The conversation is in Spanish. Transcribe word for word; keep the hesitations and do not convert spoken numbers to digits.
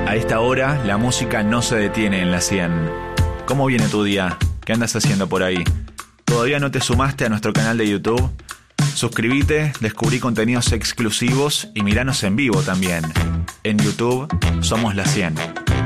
A esta hora, la música no se detiene en la cien. ¿Cómo viene tu día? ¿Qué andas haciendo por ahí? ¿Todavía no te sumaste a nuestro canal de YouTube? Suscríbete, descubrí contenidos exclusivos y miranos en vivo también. En YouTube somos la cien.